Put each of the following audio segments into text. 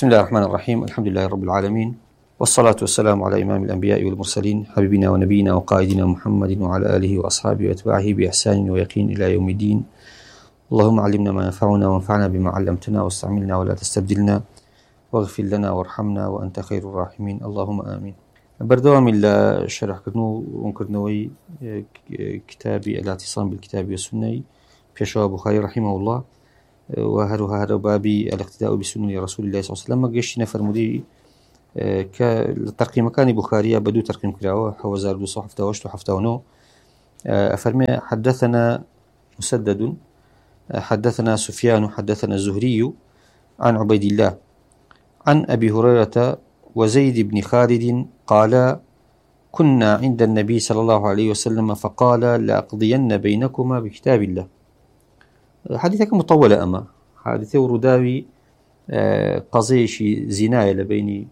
بسم الله الرحمن الرحيم. الحمد لله رب العالمين، والصلاة والسلام على إمام الأنبياء والمرسلين حبيبنا ونبينا وقائدنا محمد وعلى آله وأصحابه وأتباعه بإحسان ويقين إلى يوم الدين. اللهم علمنا ما ينفعنا وانفعنا بما علمتنا واستعملنا ولا تستبدلنا واغفر لنا وارحمنا وأنت خير الراحمين، اللهم آمين. بردوام إلا شرح كرنو ونكرنوي كتابي الاعتصام بالكتاب والسنة بيشوى بخاري رحمه الله، وهذا بابي الاقتداء بسنة رسول الله صلى الله عليه وسلم. قشنا فرمودي كالترقيم كان بخاري بدو ترقيم كراوة حوزار دو صحفة وشتو حفة ونو. أفرمي حدثنا مسدد حدثنا سفيان حدثنا الزهري عن عبيد الله عن أبي هريرة وزيد بن خالد قال كنا عند النبي صلى الله عليه وسلم فقال لأقضين بينكما بكتاب الله. حديثك مطولة، أما حادثة ورداوي قضيش زناية لبيني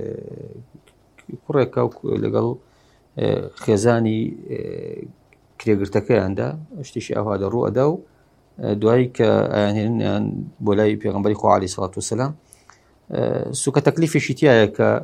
كوريكا لقل خزاني كريغرتكي عنده اشتشي أو هذا الرؤى داو دعيك يعني بولاي بيغنبري خو عليه الصلاة والسلام سوك تكليف شتيايا ك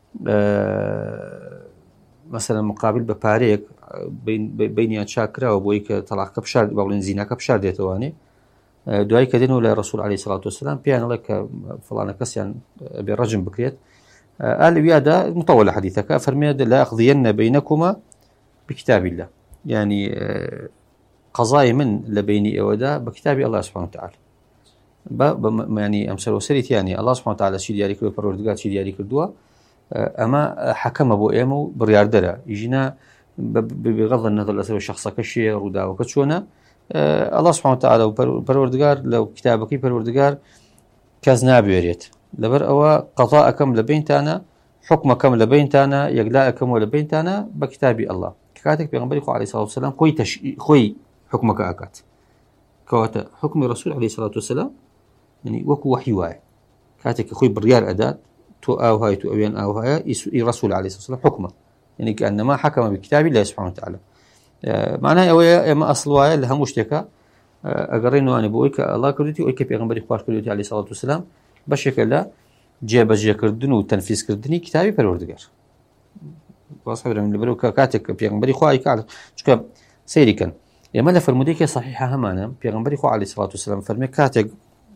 مثلا مقابل بباريك بين شاكرا وبويك طلع كبشار بقولين زينة كبشار ديتواني دعاء كدينه لرسول عليه الصلاة والسلام بيان لك فلان كسيان بالرجم بكريت قال ويادا مطول حديثك فرميد لا أقضين بينكما بكتاب الله، يعني قضايا من لبيني أودا بكتاب الله سبحانه وتعالى. يعني أمثال وسريت يعني الله سبحانه وتعالى شيء ديالك وبرودقات شيء ديالك الدواء أما حكم أبو إيمو برياردرة يجينا بغض النظر لأسر الشخص كشي رودا وكتشونا الله سبحانه وتعالى وبرودقار لو كتابك برودقار كازنا بيريت لبر أو قضاءكم لبينتانا حكمكم لبينتانا يقلاءكم لبينتانا بكتابي الله كاتك بيغنبري عليه الصلاة والسلام خوي حكمك أكات كواتا حكم الرسول عليه الصلاة والسلام يعني وكو وحي واي كاتك خوي بريار أداة تو أو هاي تو أوين أو هاي الرسول عليه الصلاة والسلام حكمه، يعني كأنما حكم بكتاب الله سبحانه وتعالى. معناه أويا ما أصل واي اللي هم مشتكى أقرينه أنا بويك الله كردتي ويك بيغنبري خوار كردتي عليه الصلاة والسلام بشكل لا جێبەجێ کردن و تەنفیزکردنی کتابی پەروەردگار واضح من لبرو كاتك بيغنبري خو عليه كعل شكا سيري كان يما لا فرموديك صحيحه همانا بيغنبري خو عليه الصلاه والسلام فرمي كاتك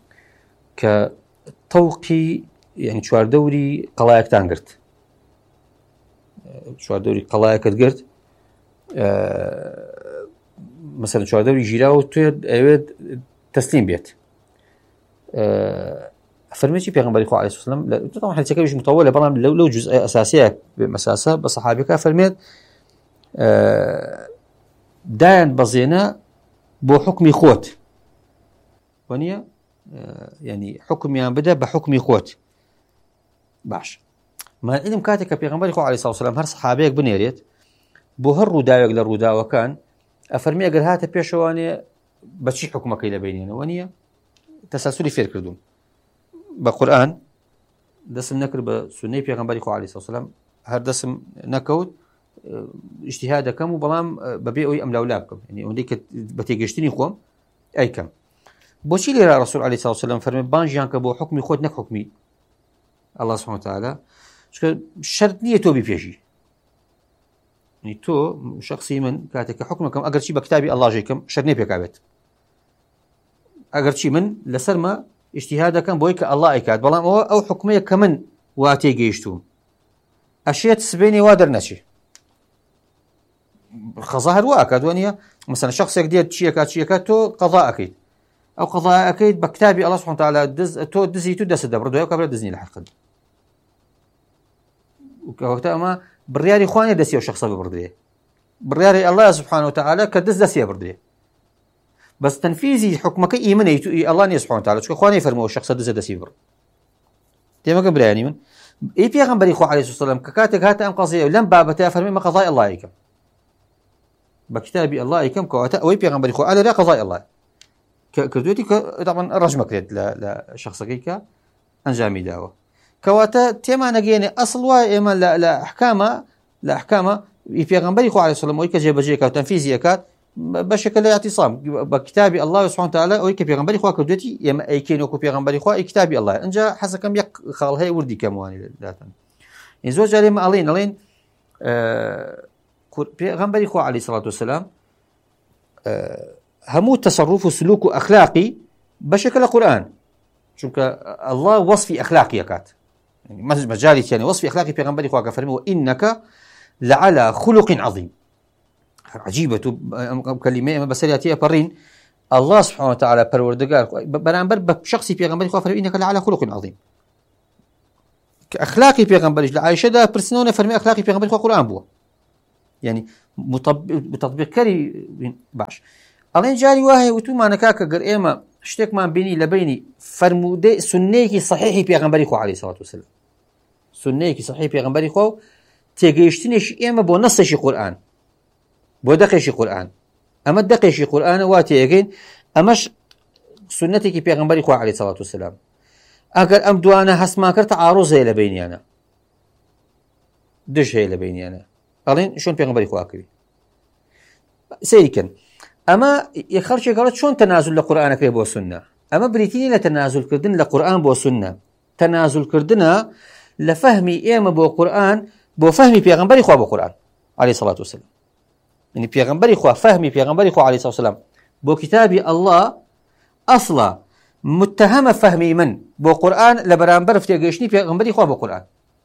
كتوقي يعني شوار دوري قلايك تانغرت شوار دوري قلايك تقرت مثلا شوار دوري جيراو ايود تسليم بيت فرميتي بيغنبري خو عليه الصلاه والسلام طبعا حديثك مش مطوله برام لو جزء اساسيه بمساسه بصحابك فرميت دان بزينا بو حكم خوت ونيا يعني حكم بدا بحكم خوت باش ما علم كاتك بيغنبري خو عليه الصلاه والسلام هر صحابيك بنيريت بو هر رداوك للردا وكان افرمي اگر هاته بيشواني بشي حكمك الى بيننا ونيا تسلسلي فير كردون بقرآن دسم نكر بسنة بيغنبري خو عليه الصلاة والسلام هر دسم نكود اجتهاد كم وبلام ببيعوا أم لولاكم يعني هنديك بتيجشتني خوم أي كم بوشي لي الرسول عليه الصلاة والسلام فرمي بانجيان كبو حكمي خود نك حكمي الله سبحانه وتعالى شرط نية تو بيجي يعني تو شخصي من كاتك حكمكم أجر شيء بكتابي الله جيكم شرني بيكابت أجر شيء من لسرما اجتهادك بويك الله اكاد بلام او حكميه كمن واتي جيشتون اشياء تسبيني وادر نشي خظاهر واكاد ونيا مثلا شخص يقدر شيكات تو قضاء اكيد او قضاء اكيد بكتابي الله سبحانه وتعالى دزي دس دبر دو كبر دزني الحق وقتها ما برياري اخواني دسي شخص ببرديه برياري الله سبحانه وتعالى كدز دسي برديه بس تنفيذي حكمك إيماني الله سبحانه وتعالى شو إخواني فرموا الشخص ده زاد سيبر تيما قبل يعني من إيه بيغنبري خو عليه الصلاة والسلام ككاتك هات أم قضية لم بابتها فرمي ما قضاء الله عليكم بكتابي الله عليكم كواتا أو بيغنبري خو على لا قضاء الله كردوتي طبعا رجمك لا شخص كيكا أنجامي دعوة كواتا تيما نجيني أصل وإما لا أحكامه إيه بيغنبري خو عليه الصلاة والسلام ويك جيب جيكا وتنفيذي كات بشكل اعتصام بكتاب الله سبحانه وتعالى أو كبيغمبري خوا كردتي يما أيكين وكو بيغمبري خوا كتاب الله إنجا حسكم يق خالها وردي كمواني لاتن إنزو جاري ما ألين بيغمبري خوا عليه الصلاة والسلام همو تصرف وسلوك أخلاقي بشكل قرآن شوك الله وصفي أخلاقي كات يعني مجالي يعني وصفي أخلاقي بيغمبري خوا كفرمي وإنك لعلى خلق عظيم عجيبة كلمة بسرياتية برين الله سبحانه وتعالى پروردگار برانبر بشخصي بيغمبري خوا فرمي إنك لعلى خلق عظيم أخلاقي بيغمبري لعائشة دا برسنون فرمي أخلاقي بيغمبري خوا قرآن بوا يعني مطبق كري باش ألين جاري واهي وتو ما نكاكا قر إيما اشتك ما بيني لبيني فرمودي سنيكي صحيحي بيغمبري خوا عليه الصلاة والسلام سنيكي صحيحي بيغمبري خوا تيجيشتنيش إيما بو نصشي قرآن بو دقيشي قرآن أما دقيشي قرآن واتي يقين أماش سنتك بيغمبري خوا عليه الصلاة والسلام أقل أم دوانا هسما كرت عاروز هي لبيني أنا دش هي لبيني أنا ألين شون بيغمبري خوا كبي سيكن أما يخرج قالت شون تنازل لقرآن كري بو سنة أما بريتيني لتنازل كردن لقرآن بو سنة تنازل كردنا لفهمي إيما بو قرآن بو فهمي بيغمبري خوا بو قرآن عليه الصلاة والسلام يعني بيغمبري خوا فهمي بيغمبري خوا عليه الصلاة والسلام بو كتابي الله أصلا متهم فهمي من بو قرآن لبرانبر فتيقشني بيغمبري خوا بو قرآن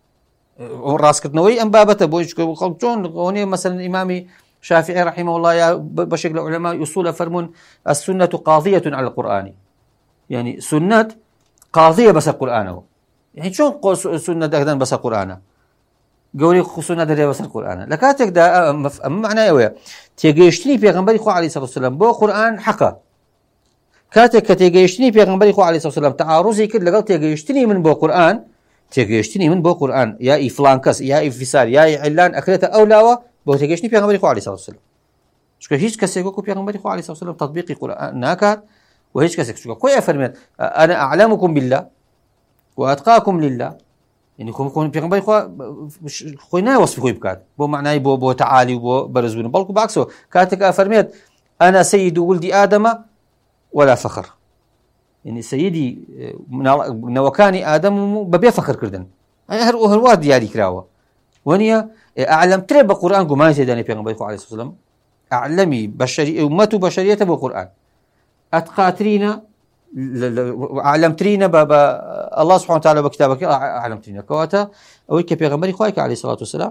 راس كتنوي أم بابته بو خلطون هوني مثلا إمامي شافعي رحمه الله يا بشكل علماء يصول فرمون السنة قاضية على القرآن يعني سنة قاضية بس القرآن يعني شون سنة دهدان بس القرآن قولي خصوصا دري بس القرآن لكاتك دا معناه ويا تيجيشتني بيغمبري خو عليه الصلاة والسلام بو قرآن حقا كاتك تيجيشتني بيغمبري خو عليه الصلاة والسلام تعارضي كده لقال تيجيشتني من بو قرآن تيجيشتني من بو قرآن يا إفلانكس يا إفسار يا علان أكلته أولاوة بو تيجيشتني بيغمبري خو عليه الصلاة والسلام شكو هيش كسيكو بيغمبري خو عليه الصلاة والسلام تطبيقي قرآن ناكات وهيش كسيك شكو كوي أفرمت أنا أعلمكم بالله وأتقاكم لله يعني كون بيغمبري خو نا وصف خو بكات بو معناه بو تعالي وبو برزون بلكو بعكسه كاتك أفرمت أنا سيد ولد آدم ولا فخر يعني سيدي نوكاني آدم ببي فخر كردن هر دياري كراوه ونيا أعلم ترى بقرآن قمان سيداني بيغمبري خو عليه الصلاة والسلام أعلمي بشري أمته بشرية بالقرآن أتقاترين أعلمترين بابا الله سبحانه وتعالى بكتابك أعلمترين كواتا أو كبيغمبري خواك عليه الصلاة والسلام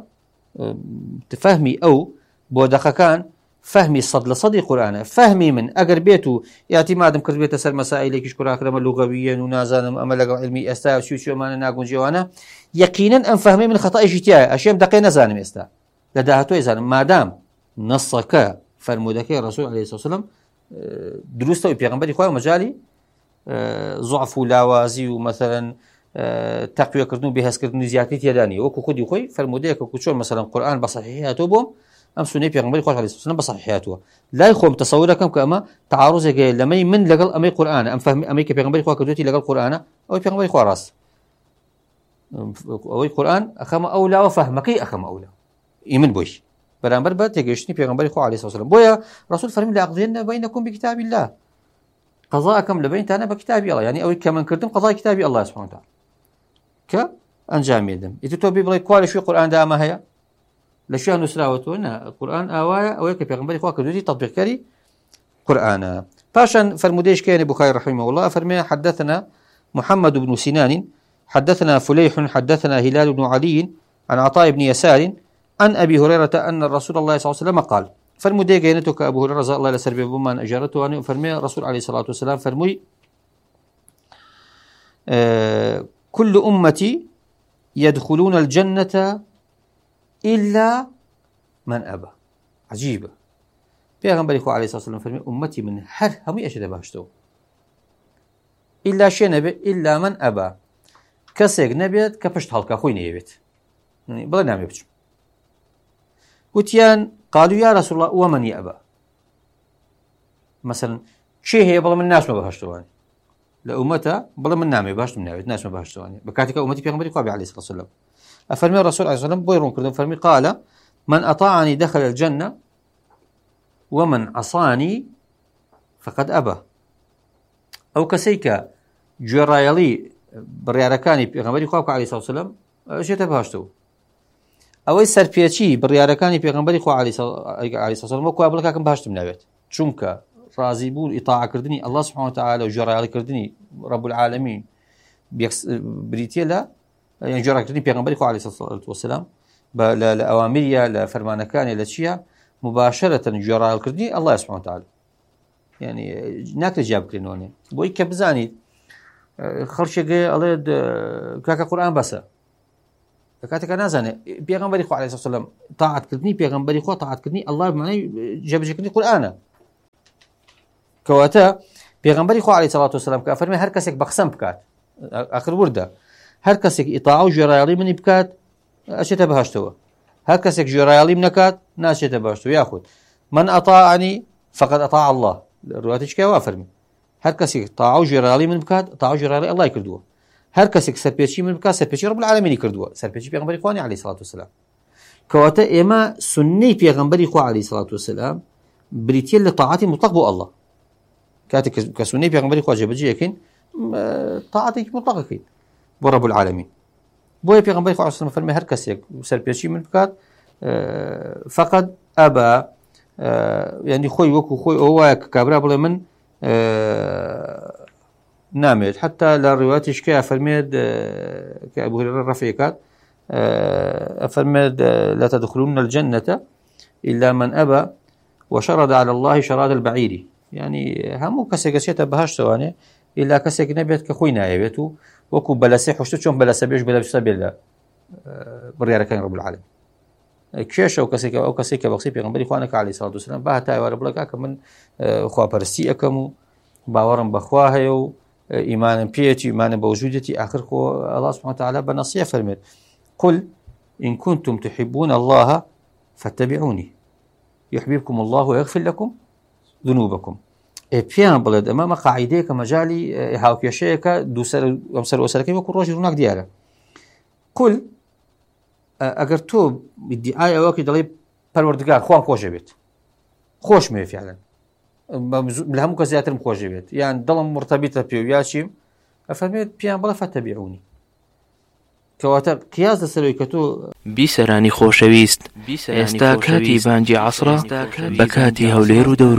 تفهمي أو بودخ كان فهمي صد لصدي قرآن فهمي من أجر بيته اعتماد مكرر بيته سر مسائل كيش كرا كلام لغويا ونازان أما لقى علمي أستا شو ما ناقون جوانا يقينا أن فهمي من خطأ جتيا أشياء دقيقة زانم أستا لدهتو إزان ما دام نصك فرمودك الرسول عليه الصلاة والسلام دروسته بيغمبري خواه مجالي ضعف ولاوازي ومثلا تقوية كردون بهاس كردون زيادتي تيداني وكو خودي خوي فرمودك وكوشون مثلا قرآن بصحيحياته بهم أم سنة بيغمبري خواه عليه الصلاة والسلام بصحيحياته لا يخوم تصوركم كأما تعارض لمي من لقل أمي قرآن أم فهم أمي كبيغمبري خواه كردوتي لقل قرآن أو بيغمبري خواه راس أو القرآن أخم أولى وفهمك أخم أولى إيمن بوش برانبر با تيجيشني بيغمبري خو عليه الصلاة والسلام بويا رسول فرمي لأقضين بينكم بكتاب الله قضاءكم لبين تانا بكتاب الله يعني أو كمن كردم قضاء كتاب الله سبحانه وتعالى كأنجام يدم إذا بيبغي كوالي شو القرآن ده ما هي لشيء نسراوتونا القرآن آوايا أو كبيغمبري خو كردوتي تطبيق كري قرآن باشا فرموديش كان بخاري رحمه الله فرمي حدثنا محمد بن سنان حدثنا فليح حدثنا هلال بن علي عن عطاء بن يسار عن أبي هريرة أن الرسول الله صلى الله عليه وسلم قال فرمودي جينتك أبو هريرة رضي الله عنه سربي بمان أجارته أن فرمي الرسول عليه الصلاة والسلام فرمي كل أمتي يدخلون الجنة إلا من أبى عجيبة پیغمبر خو عليه الصلاة والسلام فرمي أمتي من هر همي أشد بهشتو إلا شيء نبي إلا من أبى كسيق نبيت كبشت حلقة خوي نيبت يعني بلا نعم يبتش وتيان قالوا يا رسول الله ومن يأبى مثلا شيء هي بلا من الناس ما بهشتواني لأمتها بلا من نعم يبهشت من الناس ما بهشتواني بكاتك أمتي پیغمبر خو عليه الصلاة والسلام أفرمي الرسول عليه الصلاة والسلام بويرون كردون فرمي قال من أطاعني دخل الجنة ومن عصاني فقد أبى أو كسيك جرائلي بڕیارەکانی پێغەمبەری خوا عەلەیهی سەڵاتو وەسەلام ئەچێتە بەهەشتەوە ئەوەی سەرپێچی بڕیارەکانی پێغەمبەری خوا عەلەیهی سەڵاتو وەسەلام وەکو بڵێ کاکەم بەهەشتم ناوێت چونکە ڕازیبوون ئیطاعەکردنی ئەڵڵا سوبحانەهو وتەعالە و گوێڕایەڵیکردنی ڕەب العالەمین بریتیە لە گوێڕایەڵیکردنی پێغەمبەری خوا عەلەیهی سەڵاتو وەسەلام لە ئەوامریە لە فەرمانەکانی لە چییە مباشرەتەن گوێڕایەڵکردنی ئەڵڵای سوبحانەهو وتەعالە یعنی ناکرێت جیا بکرێنەوە بۆی کە بزانیت خەڵکێک ئەڵێ کاکە قورئان بەسە کاتێکە نازانێت پێغەمبەری خوا عەلەیهی سەڵاتو وەسەلام تاعەتکردنی پێغەمبەری خوا تاعەتکردنی ئەڵڵا بمانای جێبەجێکردنی قورئانە کەواتە پێغەمبەری خوا عەلەیهی سەڵاتو وەسەلام کە فەرمێ هەر کەسێک بە قسەم بکات ئاخر وردە هەر کەسێک ئیطاع و گوێڕایەڵی منی بکات ئەچێتە بەهەشتەوە هەر کەسێک گوێڕایەڵیم نەکات ناچێتە بەهەشتەوە یاخود من ئەطاعنی فقد أطاع الله ڕواتێکی وا فەرمی هەر کەسێک تاع و گوێڕایەڵی من بکات تاع و گوێڕایەڵی ئەڵڵای کردووە هەر کەسێک سەرپێچی من بکات سەرپێچی ڕەب العالەمینی کردووە سەرپێچی پێغەمبەری خوانی عەلەیهی سەڵاتو وەسەلام کەواتە ئێمە سنەی پێغەمبەری خوا عەلەیهی سەڵاتو وەسەلام بریتیە لە تاعاتی مطلق بۆ ئەڵڵا کاتێک کە سنەی پێغەمبەری خوا جێبەجێ یەکەین تاعاتێکی مطلقەکەین بۆ ڕەب العالەمین بۆیە پێغەمبەری خوا عەلەیهی سەڵاتو وەسەلام فەرمێ هەر کەسێک سەرپێچی من بکات فقط ئەبا یعنی خۆی وەکو خۆی ئەو وایە کە کابرا بڵێ من نامێت حتى لە ڕێواتیشکە فەرمێت کە ئەبو هورەیرە ڕەفعی أفرمد لا تدخلون الجنة إلا من أبى وشرد على الله شراد البعير يعني همو كسيك سيتا بهاش سواني إلا كسيك نبيت كخوي نايبتو وكو بلاسي حشتو چون بلاسي بيش بلا بسبيل برياركين رب العالمين كيش أو كسيك بقصي بيغنبري خوانك عليه الصلاة والسلام باها تاي واربلك أكا من خواه برسي أكمو باورم بخواهيو إيمانا بيتي إيمانا بوجودتي آخر خو الله سبحانه وتعالى بنصيح فرميت قل إن كنتم تحبون الله فاتبعوني يحببكم الله ويغفر لكم ذنوبكم بيان بلد أمام قاعدة كمجالي هاوكي شيء دوسر ومسر وسلكي وكل رجل هناك دياله قل أجر تو بدعاء أوكي دليل پروردگار خوان خوش بيت خوش مي فعلا لهم كزياتر خوش بيت يعني ضلم مرتبطة بيو ياشيم أفهمت بيان بلا فاتبعوني كواتر قياس السلوكتو بيسراني خوشويست استا كاتي بانجي عصرا بكاتي هوليرو دور